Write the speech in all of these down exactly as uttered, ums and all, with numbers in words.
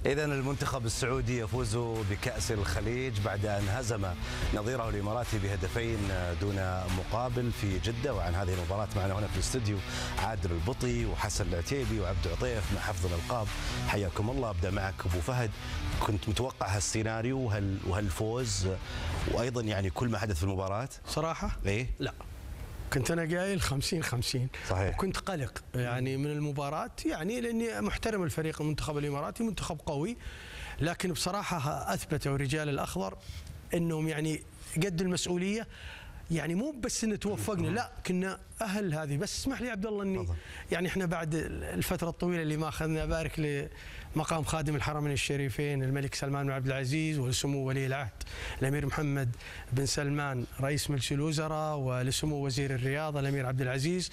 إذن المنتخب السعودي يفوز بكأس الخليج بعد أن هزم نظيره الإماراتي بهدفين دون مقابل في جدة. وعن هذه المباراة معنا هنا في الاستوديو عادل البطي وحسن العتيبي وعبد عطيف مع حفظ الألقاب. حياكم الله. أبدأ معك أبو فهد، كنت متوقع هالسيناريو وهال وهالفوز وأيضا يعني كل ما حدث في المباراة؟ صراحة إيه؟ لا، كنت أنا قايل خمسين خمسين. صحيح. وكنت قلق يعني من المباراة، يعني لأني محترم الفريق المنتخب الإماراتي، منتخب قوي، لكن بصراحة أثبتوا رجال الأخضر أنهم يعني قد المسؤولية. يعني مو بس ان توفقنا، لا كنا اهل هذه. بس اسمح لي عبد الله اني يعني احنا بعد الفتره الطويله اللي ما اخذنا، بارك لمقام خادم الحرمين الشريفين الملك سلمان بن عبد العزيز ولسمو ولي العهد الامير محمد بن سلمان رئيس مجلس الوزراء، ولسمو وزير الرياضه الامير عبد العزيز،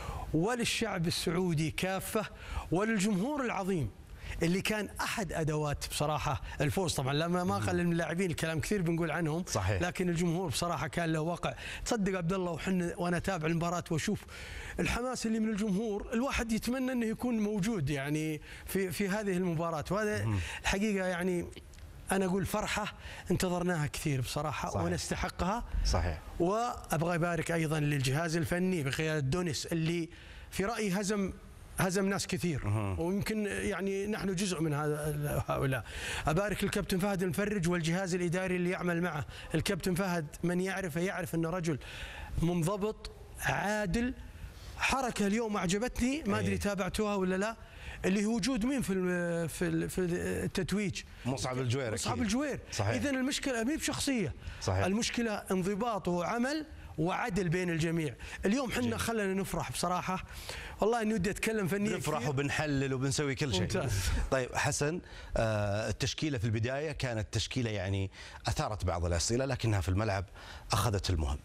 وللشعب السعودي كافه، وللجمهور العظيم اللي كان احد ادوات بصراحه الفوز. طبعا لما ما خلي اللاعبين الكلام كثير بنقول عنهم، صحيح. لكن الجمهور بصراحه كان له وقع. تصدق عبد الله وحنا وانا اتابع المباراه واشوف الحماس اللي من الجمهور، الواحد يتمنى انه يكون موجود يعني في في هذه المباراه. وهذا الحقيقه يعني أنا أقول فرحة انتظرناها كثير بصراحة. صحيح. ونستحقها. صحيح. وأبغى أبارك أيضا للجهاز الفني بقيادة دونيس اللي في رأيي هزم هزم ناس كثير، ويمكن يعني نحن جزء من هذا هؤلاء. أبارك الكابتن فهد المفرج والجهاز الإداري اللي يعمل معه. الكابتن فهد من يعرفه يعرف أنه رجل منضبط عادل. حركة اليوم أعجبتني، ما أدري تابعتوها ولا لا، اللي هو وجود مين في في في التتويج؟ مصعب الجوير. مصعب الجوير. إذن المشكلة مي بشخصية. صحيح. المشكلة انضباط وعمل وعدل بين الجميع. اليوم حنا خلنا نفرح بصراحة، والله اني ودي اتكلم فنيا، نفرح وبنحلل وبنسوي كل شيء. ممتاز. طيب حسن، آه التشكيلة في البداية كانت تشكيلة يعني أثارت بعض الأسئلة، لكنها في الملعب أخذت المهم.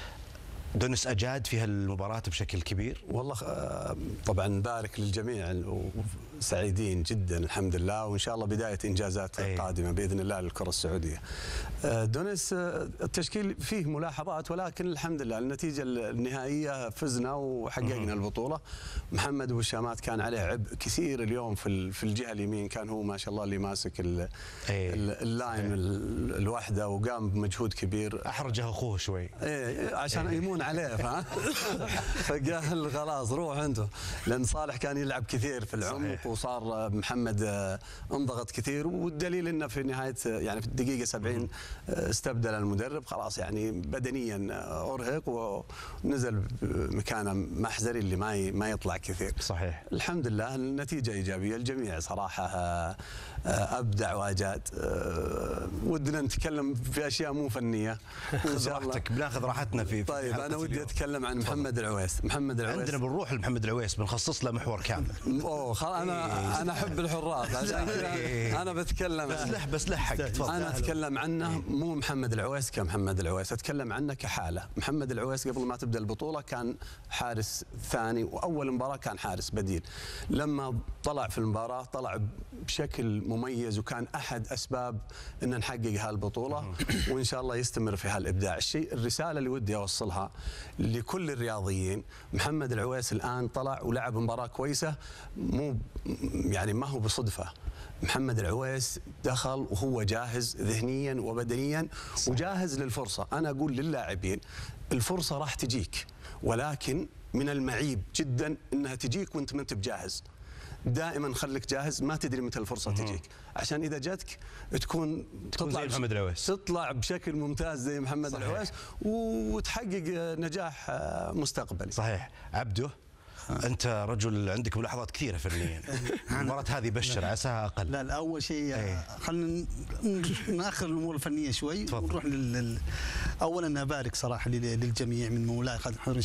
دونيس أجاد في هالمباراة بشكل كبير. والله طبعا بارك للجميع وسعيدين جدا الحمد لله، وإن شاء الله بداية إنجازات أيه. قادمة بإذن الله للكرة السعودية. دونيس التشكيل فيه ملاحظات، ولكن الحمد لله النتيجة النهائية فزنا وحققنا البطولة. محمد أبو الشامات كان عليه عبء كثير اليوم في في الجهة اليمين، كان هو ما شاء الله اللي ماسك أيه. اللاين الوحدة، وقام بمجهود كبير. أحرجه أخوه شوي أيه عشان أيه. يمون عليه ها فقال خلاص روح انتم، لان صالح كان يلعب كثير في العمق. صحيح. وصار محمد انضغط كثير، والدليل انه في نهايه يعني في الدقيقه سبعين استبدل المدرب خلاص، يعني بدنيا ارهق ونزل مكانه محزري اللي ما ما يطلع كثير. صحيح. الحمد لله النتيجه ايجابيه، الجميع صراحه ابدع واجاد. ودنا نتكلم في اشياء مو فنيه. خذ راحتك، بناخذ راحتنا في طيب انا ودي اتكلم عن محمد العويس. محمد العويس عندنا بنروح لمحمد العويس، بنخصص له محور كامل. اوه خلاص انا انا احب الحراس عشان كذا انا بتكلم. بس لح بس لحق تفضل. انا اتكلم عنه مو محمد العويس كمحمد العويس، اتكلم عنه كحاله. محمد العويس قبل ما تبدا البطوله كان حارس ثاني، واول مباراه كان حارس بديل. لما طلع في المباراه طلع بشكل مميز، وكان احد اسباب ان نحقق هالبطوله، وان شاء الله يستمر في هالابداع. الشيء الرساله اللي ودي اوصلها لكل الرياضيين، محمد العويس الان طلع ولعب مباراه كويسه، مو يعني ما هو بصدفه. محمد العويس دخل وهو جاهز ذهنيا وبدنيا وجاهز للفرصه. انا اقول للاعبين الفرصه راح تجيك، ولكن من المعيب جدا انها تجيك وانت ما انت بجاهز. دائما خليك جاهز، ما تدري متى الفرصه تجيك، عشان اذا جاتك تكون تطلع زي محمد العويس، تطلع بشكل ممتاز زي محمد صحيح. العويس، وتحقق نجاح مستقبلي. صحيح. عبده، انت رجل عندك ملاحظات كثيره فنيا. المباراه هذه بشر عساها اقل. لا لا اول شيء خلينا ناخر الامور الفنيه شوي ونروح لل اولا ابارك صراحه للجميع من مولاي خادم